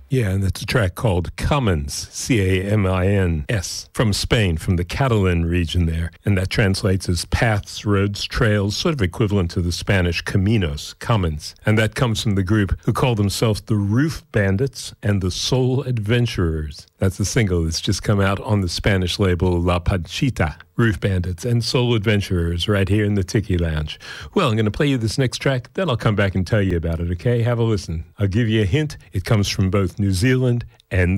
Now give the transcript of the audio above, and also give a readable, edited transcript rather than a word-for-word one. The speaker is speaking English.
Yeah, and it's a track called Camins, C-A-M-I-N-S, from Spain, from the Catalan region there. And that translates as paths, roads, trails, sort of equivalent to the Spanish caminos, Camins. And that comes from the group who call themselves the Roof Bandits and the Soul Adventurers. That's the single that's just come out on the Spanish label La Panchita. Roof Bandits and Soul Adventurers right here in the Tiki Lounge. Well, I'm going to play you this next track, then I'll come back and tell you about it, okay? Have a listen. I'll give you a hint. It comes from both New Zealand and